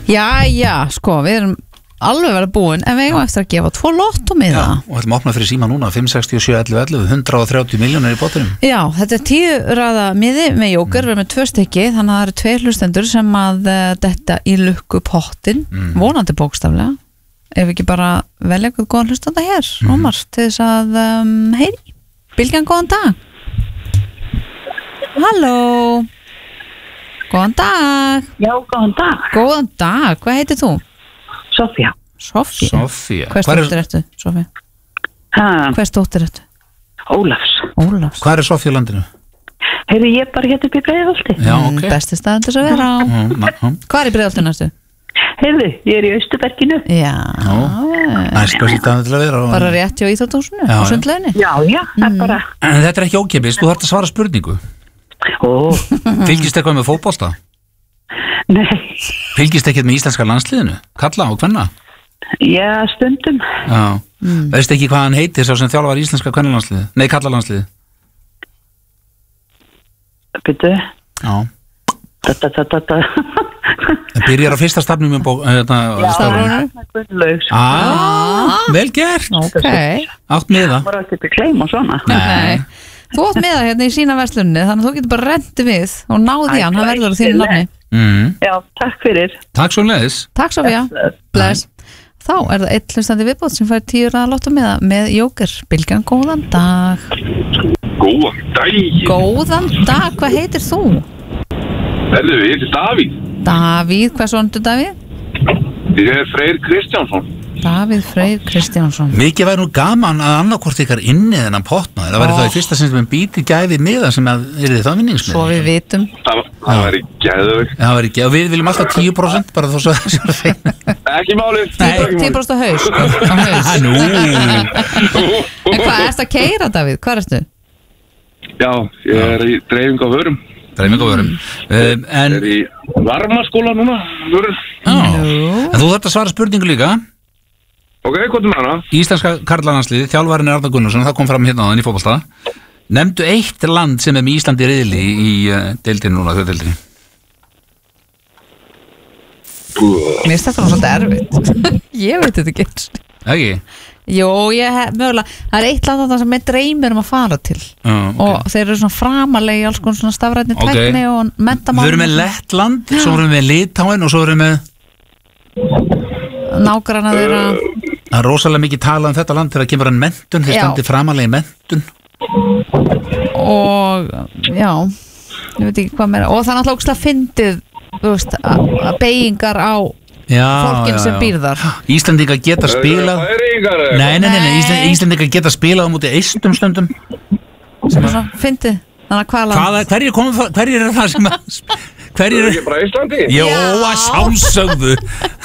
Já, sko, við erum alveg verið búin en við eigum eftir að gefa 2 lottómiða. Og ætlum að opna fyrir síma núna 56711 130 milljónir í bottinum. Já, þetta er 10 raða miði með jóker, við erum með 2 stykki, þannig að það eru 2 hlustendur sem að detta í lukku pottin, vonandi bókstaflega. Ef ekki bara velja eitthvað góðan hlustanda hér, Ómar, til þess að heyri. Bylgjan, góðan dag. Halló. Góðan dag. Já, góðan dag. Góðan dag, hvað heitir þú? Sofía. Sofía. Hvers dóttir ertu, Sofía? Hvers dóttir ertu? Ólafs. Hvað er Sofía landinu? Heyrðu, ég bara hérna upp í Breiðholti. Já, ok. Besti staðan til þess að vera á. Hvað er í Breiðholtinu ertu? Heyrðu, ég er í Austurberginu. Já. Næst besti staðan til að vera á. Bara rétt hjá Íþróttahúsinu á Sundlauginni. Já, það er bara. En þetta er ekki ókeypis, þú þarft að svara spurningu. Fylgist eitthvað með fótbolta? Nei. Fylgist ekkert með íslenska landsliðinu? Kalla og kvenna? Já, stundum. Já. Veist ekki hvað hann heitir sá sem þjálfar íslenska kvennalandsliði? Nei, kallalandsliði. Byrju. Já. Það byrjar á fyrsta stafnum með Gunnlaugs. Vel gert. Ok. Átt með það. Bara ekki kleim og svona. Nei. Þú átt með það hérna í sína verslunni, þannig að þú getur bara rendi við og náði hann verður á þínu nafni. Já, takk fyrir. Takk svo leiðis. Takk Sofía. Bless. Þá er það 1 hlustandi viðbót sem fær 10 raða lottómiða með jóker. Bylgjan, góðan dag. Góðan dag. Góðan dag, hvað heitir þú? Ég heitir Davíð. Davíð, hvað svontu Davíð? Ég er Freyr Kristjánsson. Davíð Freyr Kristjánsson. Mikið væri nú gaman að annarkvort ykkar inni þennan pottna. Það væri þá í fyrsta sinn sem en bíti gæfi miða sem að er þið það vinningsmið. Svo við vitum. Það væri geðveikt. Það væri geðveikt. Við viljum alltaf 10% bara þó svo það sé fein. Ekki málið. 10% á haus. Nú. En hvað, ertu að keyra Davíð? Hvað ertu? Já, ég er í dreifingu á vörum. En er í varmaskóla núna. En þú þarft að svara spurningu líka. Ok, hvað er með hana? Íslenska karlalandsliði, þjálfarinn er Arnar Gunnarsson, það kom fram hérna á þann í fótbolta. Nefndu 1 land sem er með Íslandi riðli í deildinu núna, þau deildinu. Mér finnst þetta svolítið erfitt. Ég veit þetta ekki. Ekki? Jó, mögulega, það er 1 land sem ég dreymir að fara til. Og þeir eru svona framalegi alls konar svona stafrænni tækni og menntamál. Við erum með Lettland, svo erum við með Litáin og svo erum við nágranna þeirra. Það er rosalega mikið talað þetta land þegar kemur hann menntun, þeir standi framalegi menntun. Og, já, ég veit ekki hvað meira. Og það er náttúrulega ógeðslega fyndið, þú veist, að beygingar á fólkin sem býr þar. Íslendingar geta spilað. Nei, Íslendingar geta spilað á móti eistum stundum. Sem er svona fyndið. Þannig að hvað land? Hverjir er það sem að... Það er ekki bara Íslandi? Jó, að sjálfsögðu.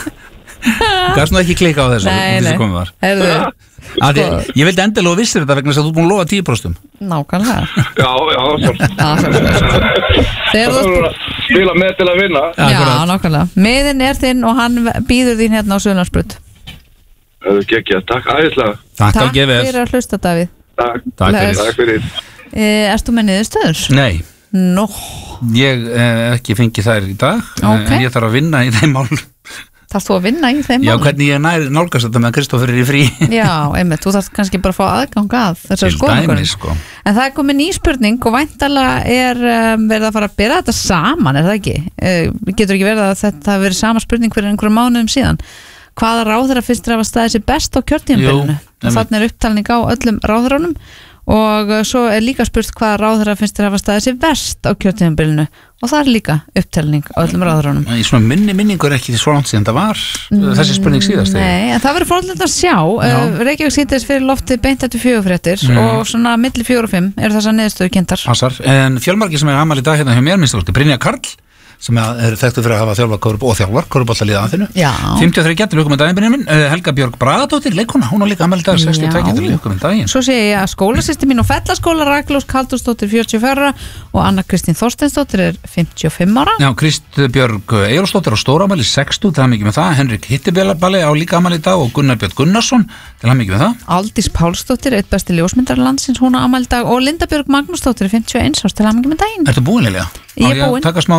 Gafst nú ekki klika á þessu. Nei. Ég vildi endilega og vissir þetta vegna þess að þú búin að lofa 10%. Nákvæmlega. Já, þegar þú spila með til að vinna. Já, nákvæmlega. Miðinn er þinn og hann býður þín hérna á Suðurlandsbraut. Það er geggja, takk æðislega. Takk fyrir að hlusta, Davíð. Takk fyrir. Ertu með niðurstöður? Nei. Nó. Ég ekki fengið þær í dag, en ég þarf að vinna í þeim mál. Þarf þú að vinna í þeim mál? Já, hvernig ég nálgast þetta með að Kristófer er í frí. Já, einmitt, þú þarf kannski bara að fá aðgang að þessar skoðanir. Sko. En það er komið ný spurning og væntanlega er verið að fara að bera þetta saman, er það ekki? Getur ekki verið að þetta hafi verið sama spurning fyrir einhverjum mánuðum síðan. Hvaða ráðherra finnst þér að hafa staðið sér best á kjörtímabilinu? Þannig er upptalning á öllum ráðherrunum og svo er líka spurt hvaða ráðherra finnst þér að hafa staðið sér verst á kjörtímabilinu og það er líka upptalning á öllum ráðherrunum. Í svona minningur ekki því svo langt síðan það var þessi spurning síðast. Nei, en það verður fórhaldið að sjá. Reykjavík sýndist fyrir loftið beint eftir 4 og svona milli 4 og 5 eru þessar niðurstöður kynntar. Passar, en fjölmargir sem er afmæli í dag hérna hjá mér minnst Brynja Karl sem er þekktur fyrir að hafa þjálfar köruboltaliða að þinu. 53 getur lukum með daginn Benjamin. Helga Björg Bragadóttir, leikona, hún á líka afmæli í dag 62 getur lukum með daginn. Svo sé ég að skólasystir mín og fellaskóla Raklós Kaldursdóttir 44 og Anna Kristín Þorsteinsdóttir er 55 ára. Já, Kristbjörg Eyjólfsdóttir á stóramæli 60, til hamingju með það. Henrik Hittiballi á líka afmæli í dag og Gunnar Björn Gunnarsson, til hamingju með það. Aldís Pálsdóttir, eitt besti ljósmyndari landsins, hún á afmæli í dag og Linda Björg Magnúsdóttir 51 árs, til hamingju með daginn. Ertu búin, Lilja? Ég er búin. Taka smá runni hérna.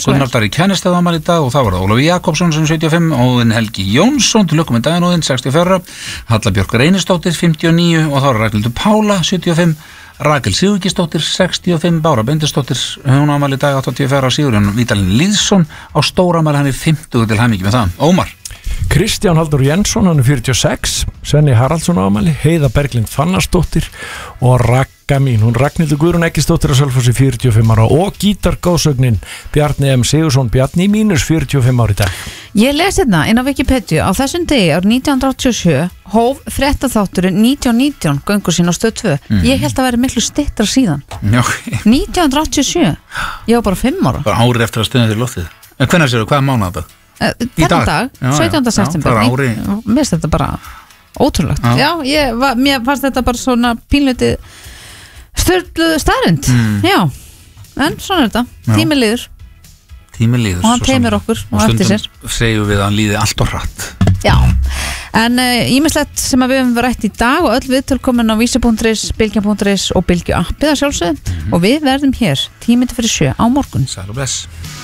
Gunnar Darri Kennestad ámæli í dag og það var það Ólafur Jakobsson sem 75, Óðinn Helgi Jónsson til lukku með daginn Óðinn 64, Halla Björk Reynisdóttir 59 og þá var Ragnhildur Pála 75, Rakel Sigurgisdóttir 65, Bára Bendisdóttir hún ámæli í dag 84, Sigurjón Vítalín Lýðsson á stóramæli, hann 50 til hamingju með það. Ómar Kristján Halldór Jensson, hann 46, Svenni Haraldsson ámæli, Heiða Berglind Fannarsdóttir og Ragga mín, hún Ragnhildur Guðrún Eggisdóttir á Selfossi 45 ára og gítargóðsögnin Bjarni M. Sigursson, Bjarni mínus 45 ára í dag. Ég les hérna inn á Wikipedia á þessum degi árið 1987 hóf fréttaþátturinn 1919 göngur sín á Stöð 2. Ég held að vera miklu styttra síðan. 1987, ég var bara 5 ára. Bara árið eftir að stöðna til loftið. En hvenær séu, hvaða mánuð þetta? Þennan dag, 17. september. Mér finnst þetta bara ótrúlegt. Mér fannst þetta bara svona pínleiti styrluð staðrind. Já, en svona er þetta. Tími líður. Og hann teimir okkur og eftir sér. Stundum segjum við að hann líði allt og hratt. Já, en ýmislegt sem við höfum rætt í dag og öll viðtöl komin á vísi.is, bylgja.is og bylgju appið að sjálfsögðu og við verðum hér 10 fyrir 7 á morgun. Sæl og bless.